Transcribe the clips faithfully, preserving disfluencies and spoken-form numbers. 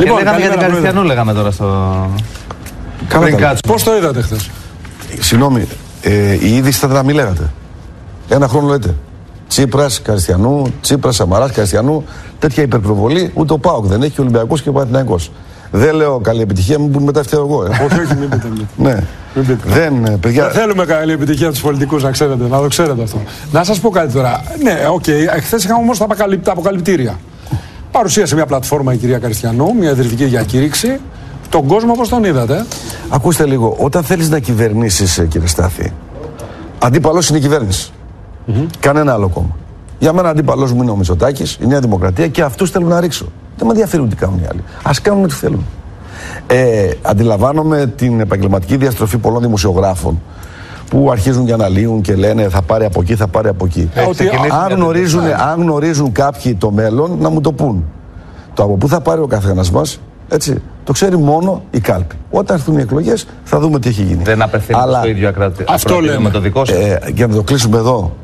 Λοιπόν, λέγαμε για την Καριστιανού, λέγαμε τώρα στο. Πώς το είδατε χθες? Συγγνώμη, ε, η είδηση θα να μην λέγατε. Ένα χρόνο λέτε. Τσίπρας, Καριστιανού, Τσίπρας, Σαμαράς, Καριστιανού. Τέτοια υπερπροβολή ούτε ο ΠΑΟΚ δεν έχει, ο Ολυμπιακός και ο Παναθηναϊκός. Δεν λέω καλή επιτυχία, μην πούν μετά φταίω εγώ. Ε. Όχι, όχι, μην πείτε. Ναι. Μην πείτε. Δεν, παιδιά... δεν θέλουμε καλή επιτυχία από τους πολιτικούς, να ξέρετε, να το ξέρετε αυτό. Να σας πω κάτι τώρα. Ναι, οκ, okay. Χθες είχαμε όμως τα, αποκαλυπ... τα αποκαλυπτήρια. Παρουσίασε μια πλατφόρμα η κυρία Καριστιανού, μια ιδρυτική διακήρυξη. Τον κόσμο πώς τον είδατε? Ακούστε λίγο, όταν θέλεις να κυβερνήσεις, κύριε Στάθη, αντίπαλος είναι η κυβέρνηση. Mm-hmm. Κανένα άλλο κόμμα. Για μένα αντίπαλος μου είναι ο Μητσοτάκης, η Νέα Δημοκρατία και αυτούς θέλω να ρίξω. Δεν με ενδιαφέρουν τι κάνουν οι άλλοι. Ας κάνουν ό,τι θέλουν. Ε, αντιλαμβάνομαι την επαγγελματική διαστροφή πολλών δημοσιογράφων που αρχίζουν και αναλύουν και λένε θα πάρει από εκεί, θα πάρει από εκεί. Ε, ότι, αν, γνωρίζουν, αν γνωρίζουν κάποιοι το μέλλον, να μου το πούν. Το από πού θα πάρει ο καθένας μας, έτσι, το ξέρει μόνο η κάλπη. Όταν έρθουν οι εκλογές θα δούμε τι έχει γίνει. Δεν απευθύνεται στο ίδιο ακράτη. Αυτό λέμε. Με το δικό σας. Ε, για να το κλείσουμε εδώ.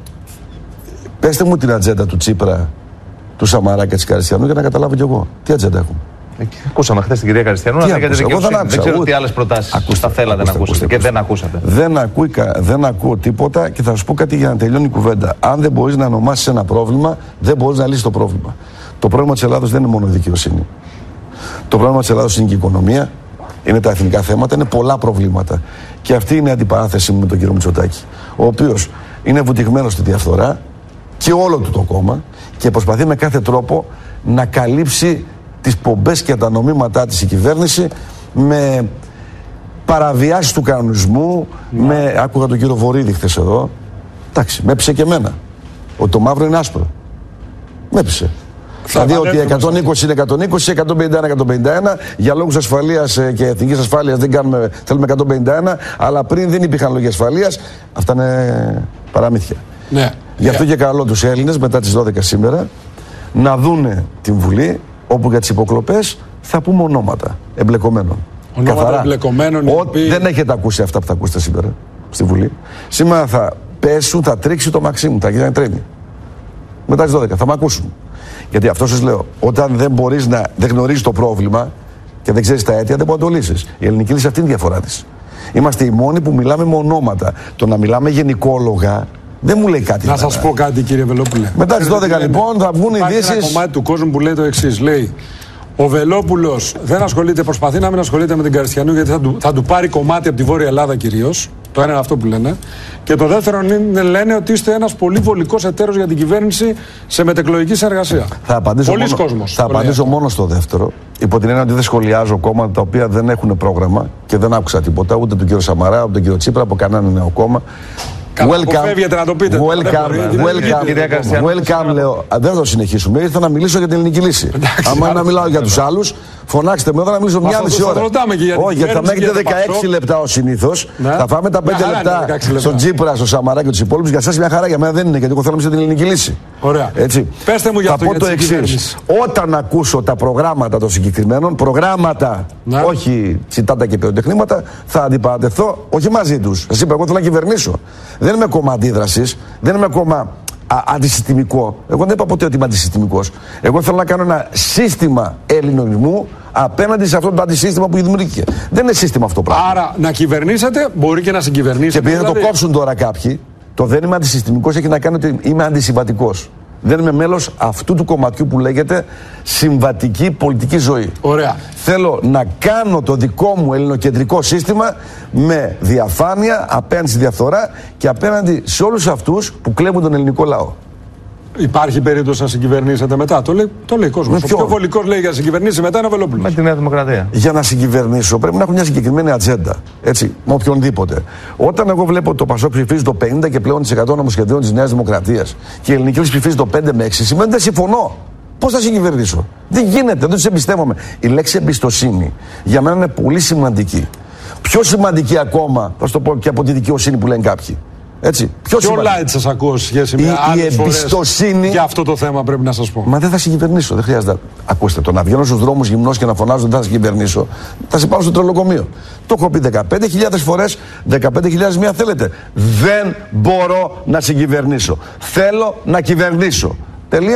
Πέστε μου την ατζέντα του Τσίπρα, του Σαμαρά και της Καριστιανού για να καταλάβω κι εγώ. Τι ατζέντα έχουν? Ακούσαμε χθες την κυρία Καριστιανού να λέει για τη δικαιοσύνη. Δεν, δεν ξέρω τι άλλες προτάσεις θα θέλατε να ακούσετε και δεν ακούσατε. Δεν, ακούει, δεν ακούω τίποτα και θα σου πω κάτι για να τελειώνει η κουβέντα. Αν δεν μπορείς να ονομάσεις ένα πρόβλημα, δεν μπορείς να λύσεις το πρόβλημα. Το πρόβλημα της Ελλάδος δεν είναι μόνο η δικαιοσύνη. Το πρόβλημα της Ελλάδος είναι και η οικονομία, είναι τα εθνικά θέματα, είναι πολλά προβλήματα. Και αυτή είναι η αντιπαράθεση μου με τον κύριο Μητσοτάκη, ο οποίος είναι βουτυγμένος στη διαφθορά και όλο του το κόμμα και προσπαθεί με κάθε τρόπο να καλύψει τις πομπές και τα νομίματά της η κυβέρνηση με παραβιάσεις του κανονισμού, ναι. με, άκουγα τον κύριο Βορίδη χθες εδώ, εντάξει, με έπεισε και εμένα, ότι το μαύρο είναι άσπρο. Με έπεισε. Δηλαδή ότι εκατόν είκοσι είναι εκατόν είκοσι, εκατόν πενήντα ένα εκατόν πενήντα ένα, για λόγους ασφαλείας και εθνικής ασφάλειας δεν κάνουμε, θέλουμε εκατόν πενήντα ένα, αλλά πριν δεν υπήρχαν λόγοι ασφαλείας, αυτά είναι παραμύθια. Ναι. Γι' αυτό yeah. και καλό τους Έλληνες μετά τις δώδεκα σήμερα να δούνε την Βουλή, όπου για τις υποκλοπές θα πούμε ονόματα εμπλεκομένων. Ονόματα καθαρά. Εμπλεκομένων. Ο, οποίοι... Δεν έχετε ακούσει αυτά που θα ακούσετε σήμερα στη Βουλή. Σήμερα θα πέσουν, θα τρίξει το μαξί μου, θα γίνει τρέμει. Μετά τις δώδεκα θα με ακούσουν. Γιατί αυτό σας λέω, όταν δεν μπορείς να, δεν γνωρίζεις το πρόβλημα και δεν ξέρεις τα αίτια, δεν μπορεί να το λύσεις. Η ελληνική λύση αυτή είναι η διαφορά της. Είμαστε οι μόνοι που μιλάμε με ονόματα. Το να μιλάμε γενικόλογα δεν μου λέει κάτι. Να σας πω κάτι, κύριε Βελόπουλε. Μετά τις δώδεκα λοιπόν θα βγουν ειδήσεις. Υπάρχει ένα κομμάτι του κόσμου που λέει το εξής. Λέει, ο Βελόπουλος δεν ασχολείται, προσπαθεί να μην ασχολείται με την Καριστιανού γιατί θα του, θα του πάρει κομμάτι από τη Βόρεια Ελλάδα κυρίως. Το ένα είναι αυτό που λένε. Και το δεύτερο είναι, λένε ότι είστε ένας πολύ βολικός εταίρος για την κυβέρνηση σε μετεκλογική συνεργασία. Θα απαντήσω, Πολύς μόνο, κόσμος, θα απαντήσω μόνο στο δεύτερο. Υπό την έννοια ότι δεν σχολιάζω κόμματα τα οποία δεν έχουν πρόγραμμα και δεν άκουσα τίποτα ούτε τον κύριο Σαμαρά, ούτε τον κύριο Τσίπρα από κανένα νέο κόμμα. Welcome, να το πείτε. Welcome, welcome, welcome, λέω. Δεν θα το συνεχίσουμε. Ήρθα να μιλήσω για την ελληνική λύση. Αν να μιλάω για τους άλλους, φωνάξτε με εδώ να μιλήσω μια μισή ώρα. Όχι, γιατί θα με έχετε δεκαέξι λεπτά ως συνήθως. Θα φάμε τα πέντε λεπτά στον Τσίπρα, στον Σαμαρά και τους υπόλοιπους. Για εσάς μια χαρά, για μένα δεν είναι, γιατί εγώ θέλω να μιλήσω για την ελληνική λύση. Ωραία. Πέστε μου για αυτό. Θα πω το εξής. Όταν ακούσω τα προγράμματα των συγκεκριμένων, προγράμματα, όχι τσιτάτα και πυροτεχνήματα, θα αντιπαρατεθώ όχι μαζί τους. Σας είπα, εγώ θέλω να κυβερνήσω. Δεν είμαι κόμμα αντίδρασης, δεν είμαι κόμμα α, αντισυστημικό. Εγώ δεν είπα ποτέ ότι είμαι αντισυστημικός. Εγώ θέλω να κάνω ένα σύστημα ελληνισμού απέναντι σε αυτό το αντισύστημα που δημιουργήθηκε. Δεν είναι σύστημα αυτό πράγμα. Άρα να κυβερνήσετε, μπορεί και να συγκυβερνήσετε. Και επειδή δηλαδή... θα το κόψουν τώρα κάποιοι, το δεν είμαι αντισυστημικός έχει να κάνει ότι είμαι αντισυμβατικός. Δεν είμαι μέλος αυτού του κομματιού που λέγεται συμβατική πολιτική ζωή. Ωραία. Θέλω να κάνω το δικό μου ελληνοκεντρικό σύστημα με διαφάνεια απέναντι στη διαφθορά και απέναντι σε όλους αυτούς που κλέβουν τον ελληνικό λαό. Υπάρχει περίπτωση να συγκυβερνήσετε μετά. Το λέει, το λέει ο κόσμος. Ο πιο βολικός λέει για να συγκυβερνήσει μετά είναι ο Βελόπουλος. Με τη Νέα Δημοκρατία. Για να συγκυβερνήσω πρέπει να έχω μια συγκεκριμένη ατζέντα. Έτσι, με οποιονδήποτε. Όταν εγώ βλέπω το Πασόκ ψηφίζει το πενήντα και πλέον τοις εκατό νομοσχεδίων της Νέας Δημοκρατίας και η ελληνική λύση ψηφίζει το πέντε με έξι, σημαίνει ότι δεν συμφωνώ. Πώς θα συγκυβερνήσω? Δεν γίνεται, δεν τους εμπιστεύομαι. Η λέξη εμπιστοσύνη για μένα είναι πολύ σημαντική. Πιο σημαντική ακόμα, θα το πω και από τη δικαιοσύνη που lένε κάποιοι. Έτσι, πιο πιο light σας ακούω σε σχέση με άλλες εμπιστοσύνη για αυτό το θέμα πρέπει να σας πω. Μα δεν θα συγκυβερνήσω, δεν χρειάζεται. Ακούστε, το να βγαίνω στους δρόμους γυμνός και να φωνάζω δεν θα συγκυβερνήσω, θα σε πάω στο τρελοκομείο. Το έχω πει δεκαπέντε χιλιάδες φορές, δεκαπέντε χιλιάδες μία θέλετε. Δεν μπορώ να συγκυβερνήσω. Θέλω να κυβερνήσω. Τελεία.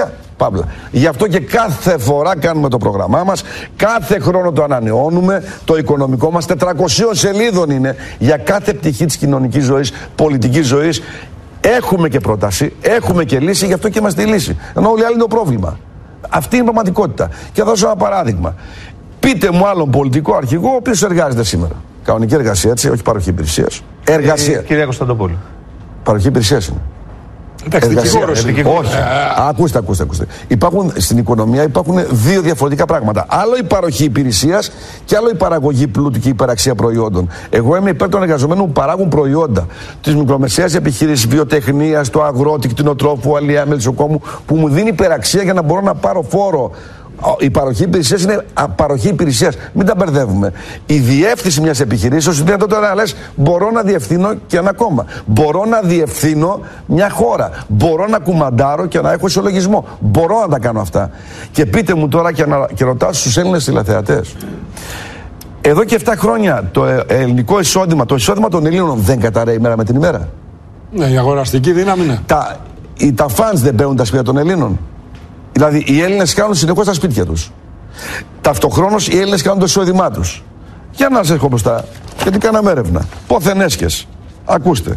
Παύλα. Γι' αυτό και κάθε φορά κάνουμε το πρόγραμμά μας, κάθε χρόνο το ανανεώνουμε. Το οικονομικό μας τετρακόσιες σελίδων είναι για κάθε πτυχή της κοινωνικής ζωής, πολιτικής ζωής. Έχουμε και πρόταση, έχουμε και λύση, γι' αυτό και είμαστε η λύση. Ενώ όλοι οι άλλοι είναι το πρόβλημα. Αυτή είναι η πραγματικότητα. Και θα δώσω ένα παράδειγμα. Πείτε μου άλλον πολιτικό αρχηγό ο οποίος εργάζεται σήμερα. Κανονική εργασία, έτσι, όχι παροχή υπηρεσίας. Εργασία. Ε, κυρία Κωνσταντοπούλου. Παροχή υπηρεσίας είναι. Εντάξει, όχι. Α, ακούστε, ακούστε, ακούστε. Υπάρχουν, στην οικονομία υπάρχουν δύο διαφορετικά πράγματα. Άλλο η παροχή υπηρεσίας και άλλο η παραγωγή πλούτου και η υπεραξία προϊόντων. Εγώ είμαι υπέρ των εργαζομένων που παράγουν προϊόντα. Της μικρομεσαίας επιχείρησης, βιοτεχνίας, του αγρότη, κτηνοτρόφου, αλιέα, μελισσοκόμου, που μου δίνει υπεραξία για να μπορώ να πάρω φόρο. Η παροχή υπηρεσίας είναι παροχή υπηρεσίας. Μην τα μπερδεύουμε. Η διεύθυνση μιας επιχειρήσεως είναι δυνατότητα να λες: μπορώ να διευθύνω και ένα κόμμα. Μπορώ να διευθύνω μια χώρα. Μπορώ να κουμαντάρω και να έχω ισολογισμό. Μπορώ να τα κάνω αυτά. Και πείτε μου τώρα και, να, και ρωτάω στους Έλληνες τηλεθεατές. Εδώ και επτά χρόνια το ελληνικό εισόδημα, το εισόδημα των Ελλήνων δεν καταραίει μέρα με την ημέρα. Ναι, η αγοραστική δύναμη είναι. Τα, οι, τα φαντς δεν παίρνουν τα σπίτια των Ελλήνων. Δηλαδή, οι Έλληνες κάνουν συνεχώς τα σπίτια τους. Ταυτοχρόνως, οι Έλληνες κάνουν το εισόδημά τους. Για να σας έχω μπροστά, γιατί κάναμε έρευνα. Πόθεν έσχες. Ακούστε.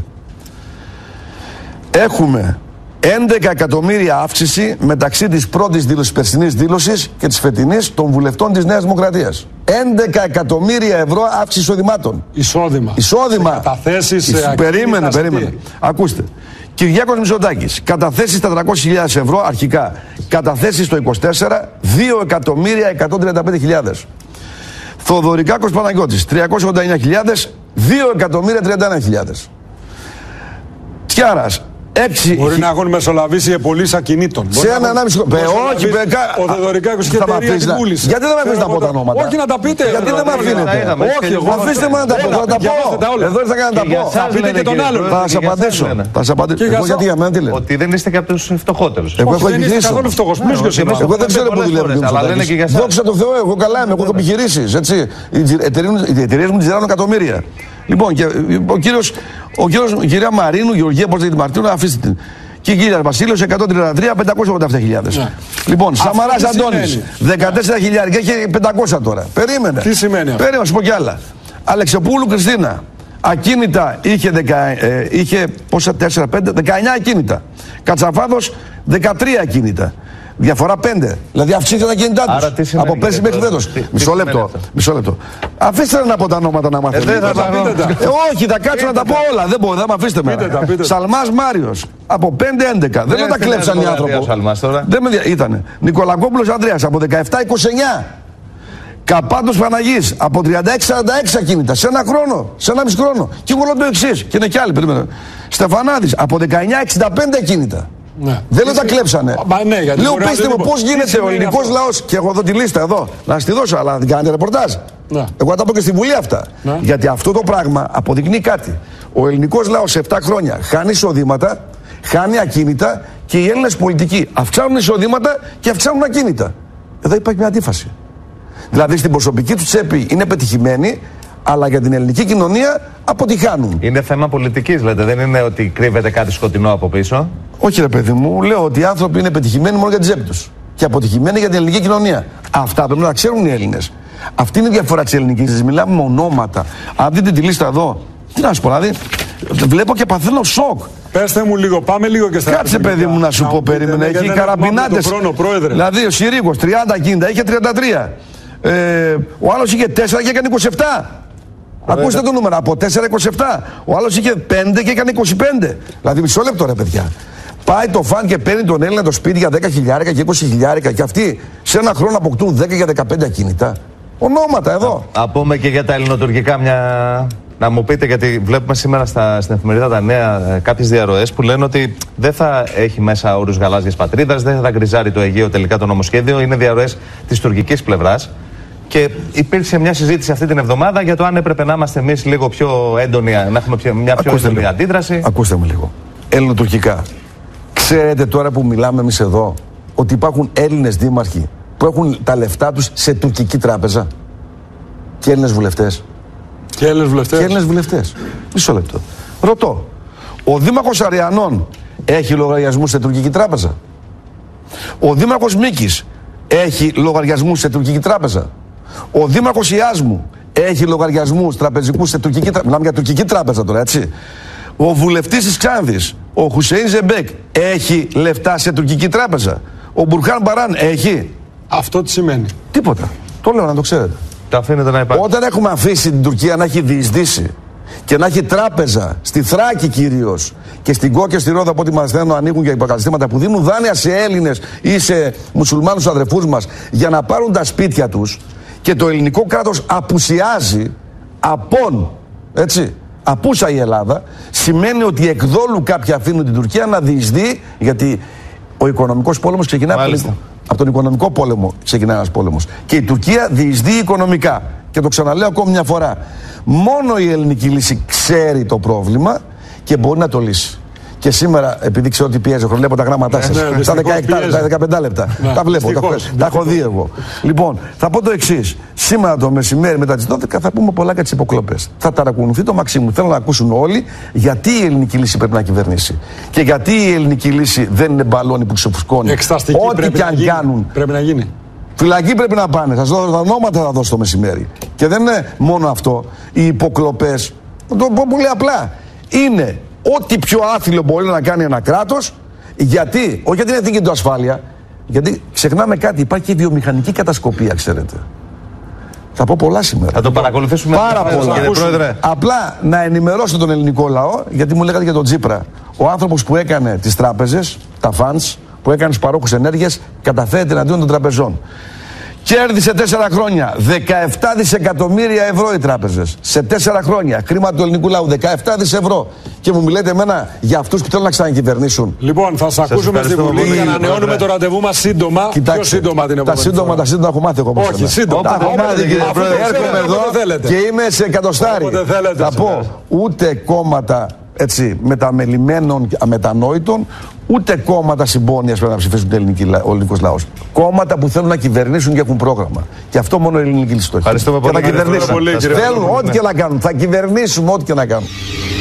Έχουμε έντεκα εκατομμύρια αύξηση μεταξύ της πρώτης δήλωσης, περσινής δήλωσης και της φετινής των βουλευτών της Νέας Δημοκρατίας. έντεκα εκατομμύρια ευρώ αύξηση εισοδημάτων. Εισόδημα. Εισόδημα. Καταθέσεις. Ισ... Περίμενε, περίμενε. Ακούστε. Κυριάκος Μητσοτάκης, καταθέσεις τετρακόσιες χιλιάδες ευρώ αρχικά. Καταθέσεις το είκοσι τέσσερα, δύο εκατομμύρια εκατόν τριάντα πέντε χιλιάδες. Θοδωρικάκος Παναγιώτης, τριακόσιες ογδόντα εννέα χιλιάδες, δύο εκατομμύρια τριάντα ένα χιλιάδες. Τσιάρας, έξι... Μπορεί να έχουν μεσολαβήσει επολύσεις ακινήτων. Σε ένα ανάμιση χρόνο. Όχι, παι, ο Θοδωρικάκος και η εταιρεία την πούλησε. Γιατί δεν με αφήνετε να πω τα ονόματα? Όχι, να τα πείτε. Γιατί δεν με αφήνετε? Όχι, αφήστε με να τα πω. Θα τα πω. Εδώ ήρθα να τα πω. Θα πείτε και τον άλλον. Θα σα απαντήσω. Θα σα απαντήσω. Εγώ γιατί για μένα τι λέω? Ότι δεν είστε και από τους φτωχότερους. Εγώ έχω επιχειρήσει. Εγώ δεν ξέρω πού δουλεύουν. Δόξα τω Θεώ, εγώ καλά είμαι. Εγώ έχω επιχειρήσεις. Οι εταιρείες μου τις ζητάνε εκατομμύρια. Λοιπόν, και ο κύριος, ο κύριος, η κυρία Μαρίνου, Γεωργία, πώς λέγεται Μαρτίνου, αφήστε την. Και η κυρία Βασίλειος, εκατόν τριάντα τρία, πεντακόσιες ογδόντα επτά χιλιάδες. Ναι. Λοιπόν, Σαμαράς Αντώνης, δεκατέσσερα χιλιάδες και έχει πεντακόσια τώρα. Περίμενε. Τι σημαίνει αυτό? Περίμενε, σου πω κι άλλα. Αλεξοπούλου Κριστίνα, ακίνητα είχε, δεκα, ε, είχε πόσα, τέσσερα, πέντε, δεκαεννιά ακίνητα. Κατσαφάδος, δεκατρία ακίνητα. Διαφορά πέντε. Δηλαδή αυξήθηκαν τα κινητά τους. Από πέρσι μέχρι φέτος. Μισό λεπτό. Μισό λεπτό. Αφήστε να πω τα ονόματα να μάθετε. Ε, ε, όχι, θα κάτσω να τα πω όλα. Δεν μπορώ, δεν με αφήστε μέρα. Σαλμάς Μάριος. Από πέντε έντεκα. Δεν με τα κλέψαν οι άνθρωποι. Δεν με ήτανε. Νικολακόπουλος Ανδρέας από δεκαεπτά είκοσι εννιά. Καπάντος Παναγής από τριάντα έξι σαράντα έξι ακίνητα. Σε ένα χρόνο. Σε ένα μισό χρόνο. Και εγώ λέω το εξής. Και είναι κι άλλοι. Στεφανάδης από δεκαεννιά εξήντα πέντε ακίνητα. Ναι. Δεν λέω τα κλέψανε. Μα, ναι, λέω πείστε μου πώς γίνεται ο ελληνικός λαός. Και έχω εδώ τη λίστα εδώ. Να σας τη δώσω, αλλά να κάνετε ρεπορτάζ. Ναι. Εγώ θα τα πω και στη Βουλή αυτά. Ναι. Γιατί αυτό το πράγμα αποδεικνύει κάτι. Ο ελληνικός λαός σε επτά χρόνια χάνει εισοδήματα, χάνει ακίνητα και οι Έλληνες πολιτικοί αυξάνουν εισοδήματα και αυξάνουν ακίνητα. Εδώ υπάρχει μια αντίφαση. Δηλαδή στην προσωπική του τσέπη είναι πετυχημένοι, αλλά για την ελληνική κοινωνία αποτυχάνουν. Είναι θέμα πολιτικής, λέτε. Δεν είναι ότι κρύβεται κάτι σκοτεινό από πίσω. Όχι, ρε παιδί μου, λέω ότι οι άνθρωποι είναι πετυχημένοι μόνο για την τσέπη τους. Και αποτυχημένοι για την ελληνική κοινωνία. Αυτά πρέπει να ξέρουν οι Έλληνες. Αυτή είναι η διαφορά της ελληνικής. Μιλάμε με ονόματα. Αν δείτε τη λίστα εδώ, τι να σου πω, δηλαδή, βλέπω και παθαίνω σοκ. Πέστε μου λίγο, πάμε λίγο και στα. Κάτσε, παιδί μου, να σου πω, περίμενε. Έχει καραμπινάτες. Δηλαδή, ο Συρίγος τριάντα ακίνητα, είχε τριάντα τρία. Ε, ο άλλος είχε τέσσερα και έκανε είκοσι επτά. Ακούστε το νούμερο, από τέσσερα είκοσι επτά. Ο άλλος είχε πέντε και έκανε είκοσι πέντε. Δηλαδή μισό λεπτό ρε παιδιά. Πάει το φαν και παίρνει τον Έλληνα το σπίτι για δέκα χιλιάρικα και είκοσι χιλιάρικα και αυτοί σε ένα χρόνο αποκτούν δέκα και δεκαπέντε ακίνητα. Ονόματα εδώ. Να πούμε και για τα ελληνοτουρκικά μια... Να μου πείτε, γιατί βλέπουμε σήμερα στα, στην εφημερίδα τα νέα κάποιες διαρροές που λένε ότι δεν θα έχει μέσα όρους γαλάζιας πατρίδας, δεν θα γκριζάρει το Αιγαίο τελικά το νομοσχέδιο. Είναι διαρροές της τουρκικής πλευράς. Και υπήρξε μια συζήτηση αυτή την εβδομάδα για το αν έπρεπε να είμαστε εμείς λίγο πιο έντονοι, να έχουμε πιο, μια πιο Ακούστε έντονη λίγο. αντίδραση. Ακούστε με λίγο. Ελληνοτουρκικά. Ξέρετε τώρα που μιλάμε εμείς εδώ ότι υπάρχουν Έλληνες δήμαρχοι που έχουν τα λεφτά τους σε τουρκική τράπεζα. Και Έλληνες βουλευτές. Και Έλληνες βουλευτές. Και Έλληνες βουλευτές. Μισό λεπτό. Ρωτώ. Ο Δήμαρχος Αριανών έχει λογαριασμού σε τουρκική τράπεζα? Ο δήμαρχος Μίκης έχει λογαριασμούς σε τουρκική τράπεζα. Ο δήμαρχος Ιάσμου έχει λογαριασμούς τραπεζικούς σε τουρκική τράπεζα. Μιλάμε για τουρκική τράπεζα τώρα, έτσι. Ο βουλευτής της Ξάνθης, ο Χουσέιν Ζεμπέκ, έχει λεφτά σε τουρκική τράπεζα. Ο Μπουρχάν Μπαράν έχει. Αυτό τι σημαίνει? Τίποτα. Το λέω να το ξέρετε. Τα αφήνετε να υπάρχει. Όταν έχουμε αφήσει την Τουρκία να έχει διεισδύσει και να έχει τράπεζα στη Θράκη κυρίως και στην Κό και στη Ρόδα, από ό,τι μαθαίνω, ανοίγουν για υποκαταστήματα που δίνουν δάνεια σε Έλληνες ή σε μουσουλμάνους αδερφούς μας για να πάρουν τα σπίτια τους, και το ελληνικό κράτος απουσιάζει απόν, έτσι, απούσα η Ελλάδα, σημαίνει ότι εκδόλου κάποιοι αφήνουν την Τουρκία να διεισδύει, γιατί ο οικονομικός πόλεμος ξεκινάει από τον, από τον οικονομικό πόλεμο. Ξεκινάει ένας πόλεμος. Και η Τουρκία διεισδύει οικονομικά. Και το ξαναλέω ακόμη μια φορά. Μόνο η ελληνική λύση ξέρει το πρόβλημα και μπορεί να το λύσει. Και σήμερα, επειδή ξέρω ότι πιέζει, βλέπω τα γράμματά σας. Ναι, ναι, τα δεκαεπτά, τα δεκαπέντε λεπτά. Ναι, τα βλέπω, τα, τα έχω δει εγώ. Λοιπόν, θα πω το εξής. Σήμερα το μεσημέρι μετά τις δώδεκα θα πούμε πολλά για τις υποκλοπές. Θα ταρακουνηθεί το Μαξίμου. Θέλω να ακούσουν όλοι γιατί η ελληνική λύση πρέπει να κυβερνήσει. Και γιατί η ελληνική λύση δεν είναι μπαλόνι που ξεφουσκώνει. Ό,τι και αν κάνουν. Πρέπει να γίνει. Φυλακή πρέπει να πάνε. Σας δώσω τα ονόματα, θα δώσω το μεσημέρι. Και δεν είναι μόνο αυτό. Οι υποκλοπές, το πω πολύ απλά, είναι ό,τι πιο άθλιο μπορεί να κάνει ένα κράτος. Γιατί, όχι για την εθνική του ασφάλεια, γιατί ξεχνάμε κάτι, υπάρχει και βιομηχανική κατασκοπία, ξέρετε. Θα πω πολλά σήμερα. Θα το παρακολουθήσουμε. Πάρα πολλά. Κύριε Πρόεδρε. Απλά να ενημερώσω τον ελληνικό λαό, γιατί μου λέγατε για τον Τσίπρα. Ο άνθρωπος που έκανε τις τράπεζες, τα funds, που έκανε τους παρόχους ενέργειας, καταφέρεται εναντίον των τραπεζών. Κέρδισε τέσσερα χρόνια δεκαεπτά δισεκατομμύρια ευρώ οι τράπεζες. Σε τέσσερα χρόνια. Χρήμα του ελληνικού λαού. δεκαεπτά δις ευρώ. Και μου μιλάτε εμένα για αυτούς που θέλουν να ξανακυβερνήσουν. Λοιπόν, θα σας ακούσουμε στη Βουλή και ανανεώνουμε το ραντεβού μας σύντομα. Κοιτάξτε, πιο σύντομα την επόμενη τα σύντομα, φορά. Τα σύντομα έχω μάθει εγώ. Όχι, σύντομα. Τα έχω μάθει, κύριε Πρόεδρε. Έρχομαι εδώ και είμαι σε εκατοστάρι. Θα πω, ούτε κόμματα έτσι μεταμελημένων, αμετανόητων, ούτε κόμματα συμπόνιας πρέπει να ψηφίσουν ο ελληνικός λαός. Κόμματα που θέλουν να κυβερνήσουν και έχουν πρόγραμμα. Και αυτό μόνο η ελληνική λύση το έχει. Ευχαριστούμε πολύ. Και θα κυβερνήσουν. Θέλουν ό,τι και να κάνουν. Θα κυβερνήσουμε ό,τι και να κάνουν.